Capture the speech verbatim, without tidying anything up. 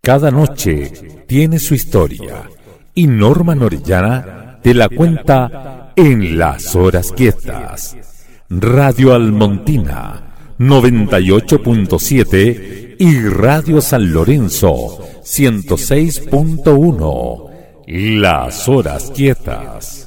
Cada noche tiene su historia y Norman Orellana te la cuenta en Las Horas Quietas. Radio Almontina noventa y ocho punto siete y Radio San Lorenzo ciento seis punto uno. Las Horas Quietas.